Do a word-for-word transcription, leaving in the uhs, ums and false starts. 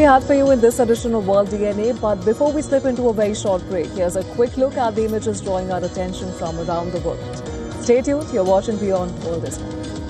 had for you in this edition of World D N A. But before we slip into a very short break, here's a quick look at the images drawing our attention from around the world. Stay tuned. You're watching Beyond World is More.